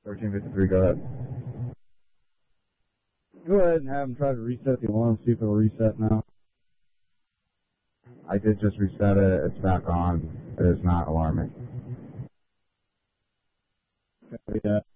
1353, go ahead. Go ahead and have them try to reset the alarm, see if it'll reset now. I did just reset it. It's back on. It is not alarming. Okay, yeah.